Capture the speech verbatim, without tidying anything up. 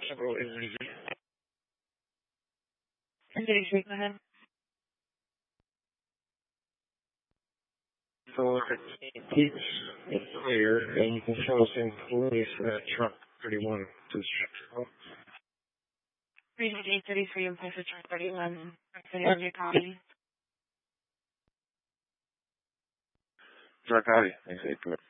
several individuals. Individually, go ahead. So it keeps it clear, and you can show us in police that truck thirty-one to the Region eight thirty-three and Pacific Truck thirty-one. Of your copy. Truck Audi. I say,